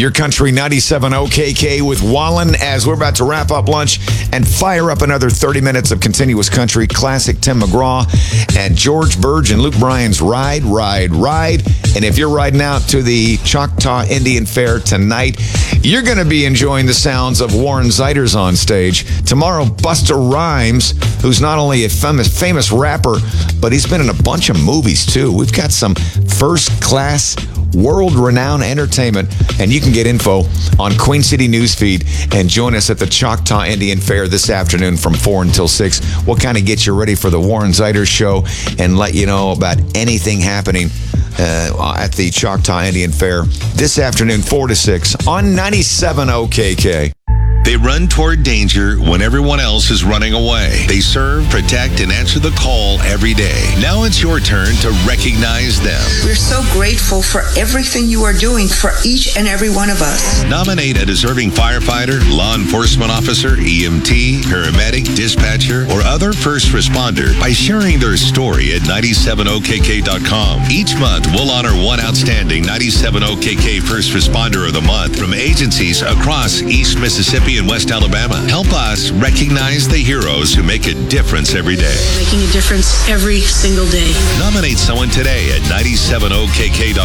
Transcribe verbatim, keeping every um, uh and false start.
Your Country ninety-seven O K K with Wallen as we're about to wrap up lunch and fire up another thirty minutes of continuous country classic. Tim McGraw and George Burge and Luke Bryan's Ride, Ride, Ride. And if you're riding out to the Choctaw Indian Fair tonight, you're going to be enjoying the sounds of Warren Zeiders on stage. Tomorrow, Busta Rhymes, who's not only a famous, famous rapper, but he's been in a bunch of movies too. We've got some first-class world-renowned entertainment, and you can get info on Queen City Newsfeed and join us at the Choctaw Indian Fair this afternoon from four until six. We'll kind of get you ready for the Warren Zeiders show and let you know about anything happening uh, at the Choctaw Indian Fair this afternoon, four to six on ninety-seven O K K. They run toward danger when everyone else is running away. They serve, protect, and answer the call every day. Now it's your turn to recognize them. We're so grateful for everything you are doing for each and every one of us. Nominate a deserving firefighter, law enforcement officer, E M T, paramedic, dispatcher, or other first responder by sharing their story at ninety-seven O K K dot com. Each month, we'll honor one outstanding ninety-seven O K K First Responder of the Month from agencies across East Mississippi and West Alabama. Help us recognize the heroes who make a difference every day. Making a difference every single day. Nominate someone today at ninety-seven O K K dot com.